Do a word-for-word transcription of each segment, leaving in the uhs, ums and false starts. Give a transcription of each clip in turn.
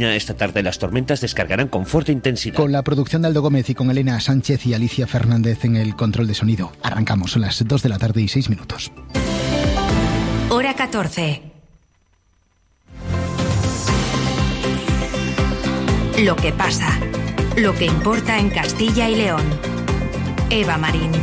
Cataluña, esta tarde las tormentas descargarán con fuerte intensidad. Con la producción de Aldo Gómez y con Elena Sánchez y Alicia Fernández en el control de sonido. Arrancamos, son las dos de la tarde y seis minutos. Hora catorce. Lo que pasa, lo que importa en Castilla y León. Eva Marín.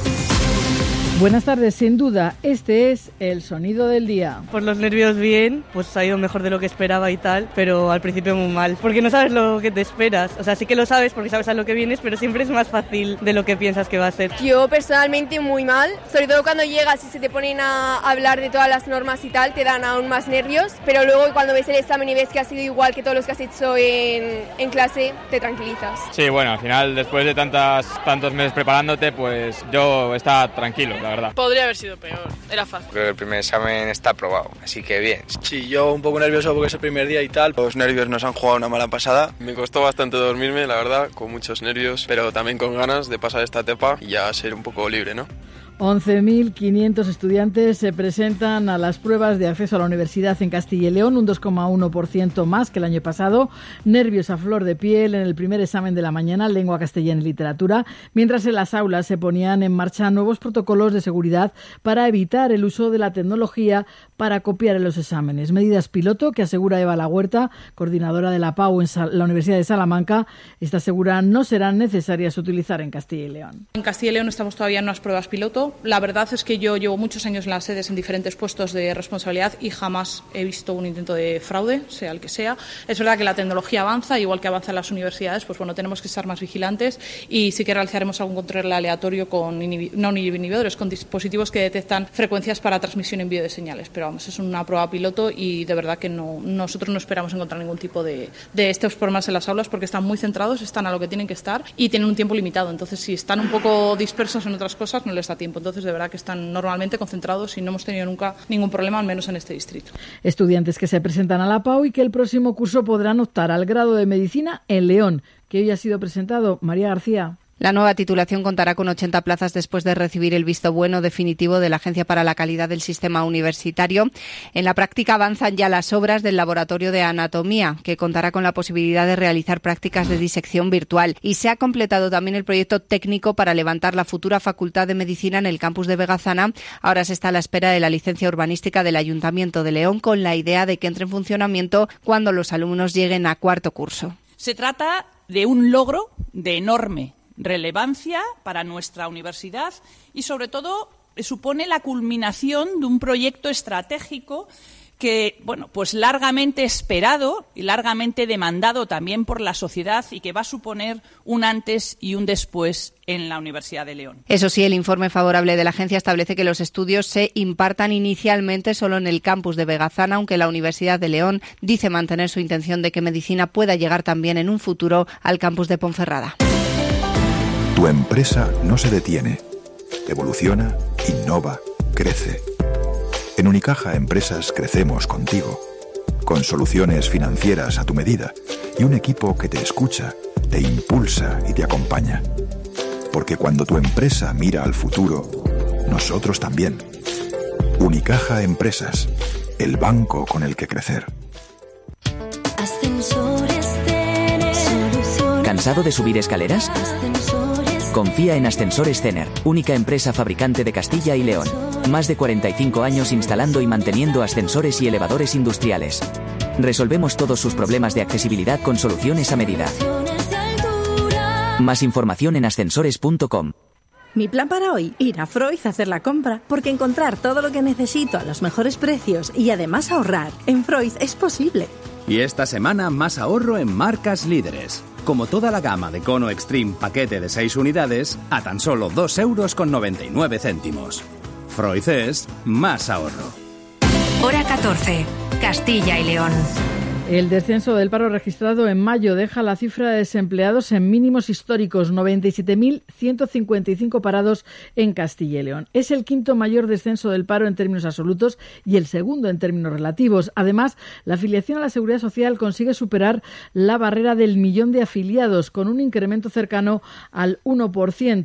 Buenas tardes, sin duda, este es el sonido del día. Por los nervios bien, pues ha ido mejor de lo que esperaba y tal, pero al principio muy mal, porque no sabes lo que te esperas. O sea, sí que lo sabes porque sabes a lo que vienes, pero siempre es más fácil de lo que piensas que va a ser. Yo personalmente muy mal, sobre todo cuando llegas y se te ponen a hablar de todas las normas y tal, te dan aún más nervios, pero luego cuando ves el examen y ves que ha sido igual que todos los que has hecho en, en clase, te tranquilizas. Sí, bueno, al final, después de tantas, tantos meses preparándote, pues yo estaba tranquilo, la verdad. Podría haber sido peor, era fácil. Creo que el primer examen está aprobado, así que bien. Sí, yo un poco nervioso porque es el primer día y tal. Los nervios nos han jugado una mala pasada. Me costó bastante dormirme, la verdad, con muchos nervios, pero también con ganas de pasar esta etapa y ya ser un poco libre, ¿no? once mil quinientos estudiantes se presentan a las pruebas de acceso a la universidad en Castilla y León, un dos coma uno por ciento más que el año pasado. Nervios a flor de piel en el primer examen de la mañana, lengua castellana y literatura, mientras en las aulas se ponían en marcha nuevos protocolos de seguridad para evitar el uso de la tecnología para copiar en los exámenes. Medidas piloto que asegura Eva Lahuerta, coordinadora de la P A U en la Universidad de Salamanca. Esta asegura no serán necesarias utilizar en Castilla y León. En Castilla y León estamos todavía en unas pruebas piloto. La verdad es que yo llevo muchos años en las sedes en diferentes puestos de responsabilidad y jamás he visto un intento de fraude, sea el que sea. Es verdad que la tecnología avanza, igual que avanza en las universidades, pues bueno, tenemos que estar más vigilantes y sí que realizaremos algún control aleatorio con inhibi- no inhibidores, con dispositivos que detectan frecuencias para transmisión y envío de señales. Pero vamos, es una prueba piloto y de verdad que no, nosotros no esperamos encontrar ningún tipo de, de estos problemas en las aulas porque están muy centrados, están a lo que tienen que estar y tienen un tiempo limitado. Entonces, si están un poco dispersos en otras cosas, no les da tiempo. Entonces, de verdad que están normalmente concentrados y no hemos tenido nunca ningún problema, al menos en este distrito. Estudiantes que se presentan a la P A U y que el próximo curso podrán optar al grado de Medicina en León, que hoy ha sido presentado. María García. La nueva titulación contará con ochenta plazas después de recibir el visto bueno definitivo de la Agencia para la Calidad del Sistema Universitario. En la práctica avanzan ya las obras del Laboratorio de Anatomía, que contará con la posibilidad de realizar prácticas de disección virtual. Y se ha completado también el proyecto técnico para levantar la futura Facultad de Medicina en el campus de Vegazana. Ahora se está a la espera de la licencia urbanística del Ayuntamiento de León, con la idea de que entre en funcionamiento cuando los alumnos lleguen a cuarto curso. Se trata de un logro de enorme relevancia para nuestra universidad y, sobre todo, supone la culminación de un proyecto estratégico que, bueno, pues largamente esperado y largamente demandado también por la sociedad y que va a suponer un antes y un después en la Universidad de León. Eso sí, el informe favorable de la agencia establece que los estudios se impartan inicialmente solo en el campus de Vegazana, aunque la Universidad de León dice mantener su intención de que medicina pueda llegar también en un futuro al campus de Ponferrada. Tu empresa no se detiene. Evoluciona, innova, crece. En Unicaja Empresas crecemos contigo, con soluciones financieras a tu medida y un equipo que te escucha, te impulsa y te acompaña. Porque cuando tu empresa mira al futuro, nosotros también. Unicaja Empresas, el banco con el que crecer. ¿Cansado de subir escaleras? Confía en Ascensores Cener, única empresa fabricante de Castilla y León. Más de cuarenta y cinco años instalando y manteniendo ascensores y elevadores industriales. Resolvemos todos sus problemas de accesibilidad con soluciones a medida. Más información en ascensores punto com. Mi plan para hoy, ir a Freud a hacer la compra, porque encontrar todo lo que necesito a los mejores precios y además ahorrar en Freud es posible. Y esta semana más ahorro en marcas líderes. Como toda la gama de Cono Extreme paquete de seis unidades a tan solo dos euros con noventa y nueve céntimos. Freud es más ahorro. Hora catorce, Castilla y León. El descenso del paro registrado en mayo deja la cifra de desempleados en mínimos históricos, noventa y siete mil ciento cincuenta y cinco parados en Castilla y León. Es el quinto mayor descenso del paro en términos absolutos y el segundo en términos relativos. Además, la afiliación a la Seguridad Social consigue superar la barrera del millón de afiliados, con un incremento cercano al uno por ciento.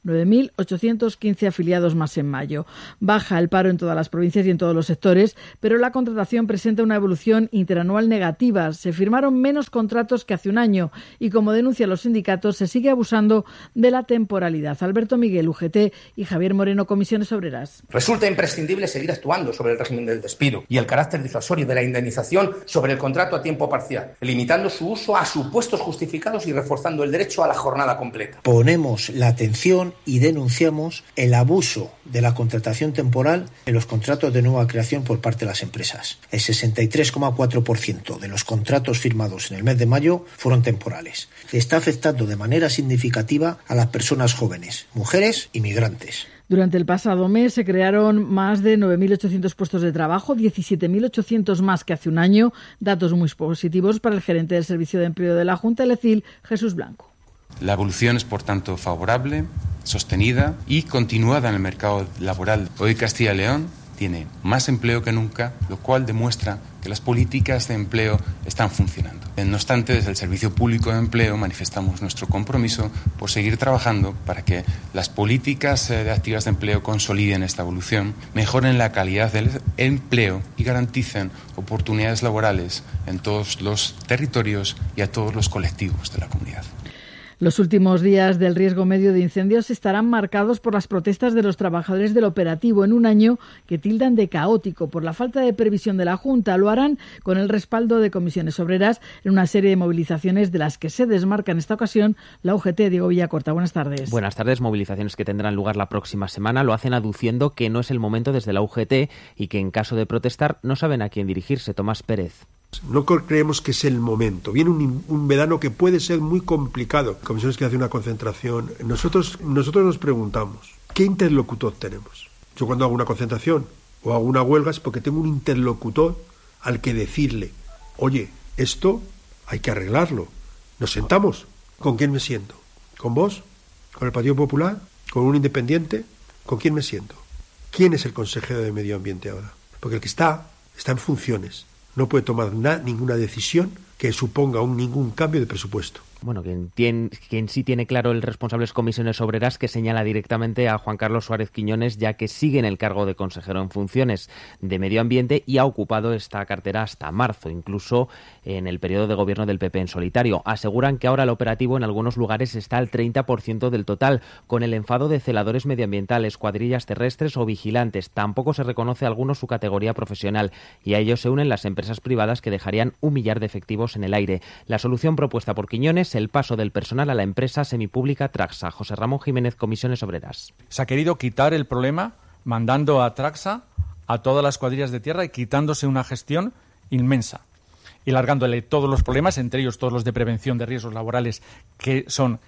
nueve mil ochocientos quince afiliados más en mayo. Baja el paro en todas las provincias y en todos los sectores, pero la contratación presenta una evolución interanual negativa. Se firmaron menos contratos que hace un año y, como denuncian los sindicatos, se sigue abusando de la temporalidad. Alberto Miguel, U G T, y Javier Moreno, Comisiones Obreras. Resulta imprescindible seguir actuando sobre el régimen del despido y el carácter disuasorio de la indemnización sobre el contrato a tiempo parcial, limitando su uso a supuestos justificados y reforzando el derecho a la jornada completa. Ponemos la atención y denunciamos el abuso de la contratación temporal en los contratos de nueva creación por parte de las empresas. El sesenta y tres coma cuatro por ciento de los contratos firmados en el mes de mayo fueron temporales. Está afectando de manera significativa a las personas jóvenes, mujeres y migrantes. Durante el pasado mes se crearon más de nueve mil ochocientos puestos de trabajo, diecisiete mil ochocientos más que hace un año. Datos muy positivos para el gerente del Servicio de Empleo de la Junta, el E C I L, Jesús Blanco. La evolución es, por tanto, favorable, sostenida y continuada en el mercado laboral. Hoy Castilla y León tiene más empleo que nunca, lo cual demuestra que las políticas de empleo están funcionando. No obstante, desde el Servicio Público de Empleo manifestamos nuestro compromiso por seguir trabajando para que las políticas de activas de empleo consoliden esta evolución, mejoren la calidad del empleo y garanticen oportunidades laborales en todos los territorios y a todos los colectivos de la comunidad. Los últimos días del riesgo medio de incendios estarán marcados por las protestas de los trabajadores del operativo en un año que tildan de caótico por la falta de previsión de la Junta. Lo harán con el respaldo de Comisiones Obreras en una serie de movilizaciones de las que se desmarca en esta ocasión la U G T. Diego Villacorta, buenas tardes. Buenas tardes. Movilizaciones que tendrán lugar la próxima semana. Lo hacen aduciendo que no es el momento desde la U G T y que en caso de protestar no saben a quién dirigirse. Tomás Pérez. No creemos que es el momento. Viene un, un verano que puede ser muy complicado. Comisiones que hace una concentración. Nosotros, nosotros nos preguntamos, ¿qué interlocutor tenemos? Yo cuando hago una concentración o hago una huelga es porque tengo un interlocutor al que decirle, oye, esto hay que arreglarlo. Nos sentamos. ¿Con quién me siento? ¿Con vos? ¿Con el Partido Popular? ¿Con un independiente? ¿Con quién me siento? ¿Quién es el consejero de Medio Ambiente ahora? Porque el que está, está en funciones. No puede tomar na, ninguna decisión que suponga un ningún cambio de presupuesto. Bueno, quien, tiene, quien sí tiene claro el responsable es Comisiones Obreras, que señala directamente a Juan Carlos Suárez Quiñones, ya que sigue en el cargo de consejero en funciones de Medio Ambiente y ha ocupado esta cartera hasta marzo, incluso en el periodo de gobierno del P P en solitario. Aseguran que ahora el operativo en algunos lugares está al treinta por ciento del total, con el enfado de celadores medioambientales, cuadrillas terrestres o vigilantes. Tampoco se reconoce a algunos su categoría profesional y a ellos se unen las empresas privadas que dejarían un millar de efectivos en el aire. La solución propuesta por Quiñones, el paso del personal a la empresa semipública Traxa. José Ramón Jiménez, Comisiones Obreras. Se ha querido quitar el problema mandando a Traxa a todas las cuadrillas de tierra y quitándose una gestión inmensa y largándole todos los problemas, entre ellos todos los de prevención de riesgos laborales, que son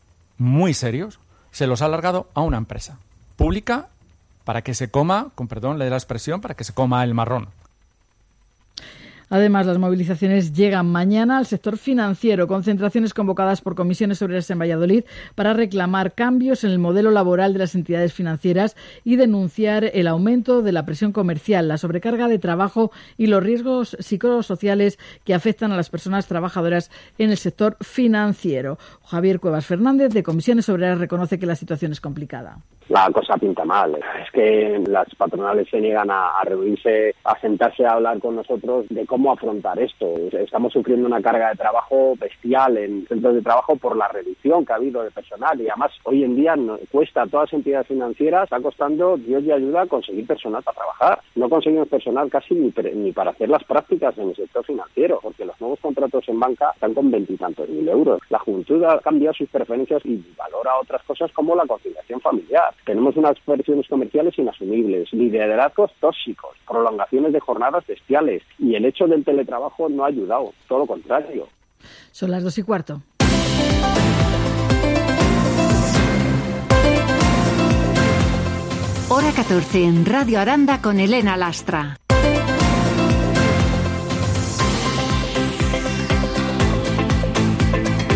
muy serios, se los ha alargado a una empresa pública para que se coma, con perdón de la expresión, para que se coma el marrón. Además, las movilizaciones llegan mañana al sector financiero, concentraciones convocadas por Comisiones Obreras en Valladolid para reclamar cambios en el modelo laboral de las entidades financieras y denunciar el aumento de la presión comercial, la sobrecarga de trabajo y los riesgos psicosociales que afectan a las personas trabajadoras en el sector financiero. Javier Cuevas Fernández, de Comisiones Obreras, reconoce que la situación es complicada. La cosa pinta mal. Es que las patronales se niegan a, a reunirse, a sentarse a hablar con nosotros de cómo afrontar esto. Estamos sufriendo una carga de trabajo bestial en centros de trabajo por la reducción que ha habido de personal y además hoy en día no, cuesta a todas las entidades financieras, está costando Dios y ayuda conseguir personal para trabajar. No conseguimos personal casi ni, ni para hacer las prácticas en el sector financiero, porque los nuevos contratos en banca están con veintitantos mil euros. La juventud ha cambiado sus preferencias y valora otras cosas como la conciliación familiar. Tenemos unas presiones comerciales inasumibles, liderazgos tóxicos, prolongaciones de jornadas bestiales y el hecho del teletrabajo no ha ayudado, todo lo contrario. Son las dos y cuarto. Hora catorce en Radio Aranda con Elena Lastra.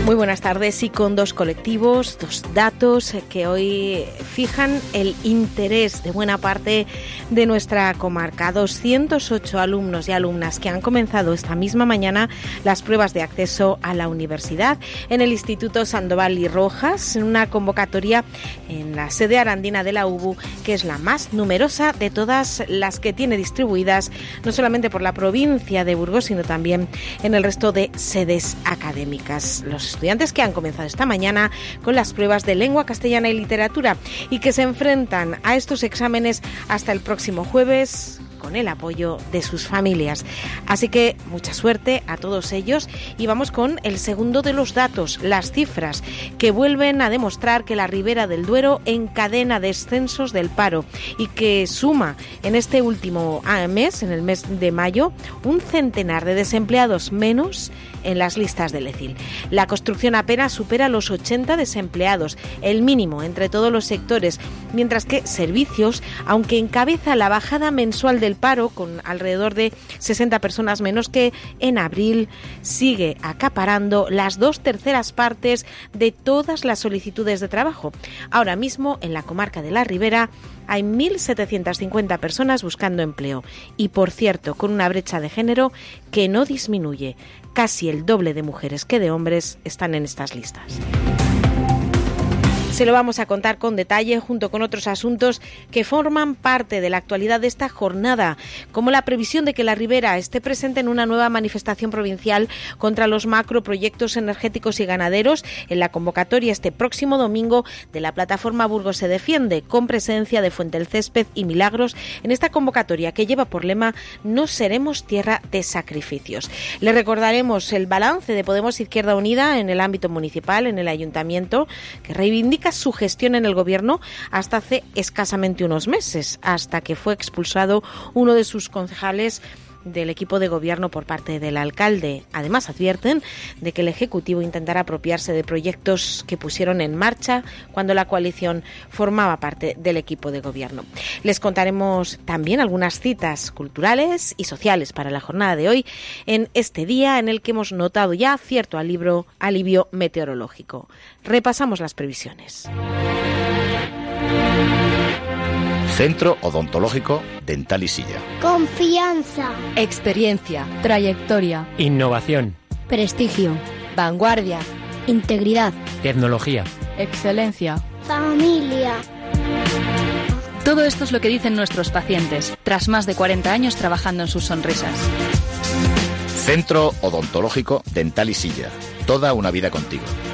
Muy buenas tardes, y con dos colectivos, dos datos que hoy fijan el interés de buena parte de nuestra comarca. doscientos ocho alumnos y alumnas que han comenzado esta misma mañana las pruebas de acceso a la universidad en el Instituto Sandoval y Rojas, en una convocatoria en la sede arandina de la U B U, que es la más numerosa de todas las que tiene distribuidas, no solamente por la provincia de Burgos, sino también en el resto de sedes académicas. Los estudiantes que han comenzado esta mañana con las pruebas de lengua castellana y literatura y que se enfrentan a estos exámenes hasta el próximo jueves con el apoyo de sus familias. Así que mucha suerte a todos ellos, y vamos con el segundo de los datos, las cifras que vuelven a demostrar que la Ribera del Duero encadena descensos del paro y que suma en este último mes, en el mes de mayo, un centenar de desempleados menos en las listas del E C I L. La construcción apenas supera los ochenta desempleados, el mínimo entre todos los sectores, mientras que servicios, aunque encabeza la bajada mensual del paro con alrededor de sesenta personas menos que en abril, sigue acaparando las dos terceras partes de todas las solicitudes de trabajo. Ahora mismo en la comarca de la Ribera hay mil setecientas cincuenta personas buscando empleo y, por cierto, con una brecha de género que no disminuye. Casi el doble de mujeres que de hombres están en estas listas. Se lo vamos a contar con detalle junto con otros asuntos que forman parte de la actualidad de esta jornada, como la previsión de que la Ribera esté presente en una nueva manifestación provincial contra los macroproyectos energéticos y ganaderos en la convocatoria este próximo domingo de la plataforma Burgos se defiende, con presencia de Fuente el Césped y Milagros en esta convocatoria que lleva por lema "No seremos tierra de sacrificios". Le recordaremos el balance de Podemos Izquierda Unida en el ámbito municipal, en el ayuntamiento, que reivindica su gestión en el gobierno hasta hace escasamente unos meses, hasta que fue expulsado uno de sus concejales del equipo de gobierno por parte del alcalde. Además, advierten de que el Ejecutivo intentará apropiarse de proyectos que pusieron en marcha cuando la coalición formaba parte del equipo de gobierno. Les contaremos también algunas citas culturales y sociales para la jornada de hoy, en este día en el que hemos notado ya cierto alivio, alivio meteorológico. Repasamos las previsiones. Centro Odontológico Dental y Silla. Confianza. Experiencia. Trayectoria. Innovación. Prestigio. Vanguardia. Integridad. Tecnología. Excelencia. Familia. Todo esto es lo que dicen nuestros pacientes, tras más de cuarenta años trabajando en sus sonrisas. Centro Odontológico Dental y Silla. Toda una vida contigo.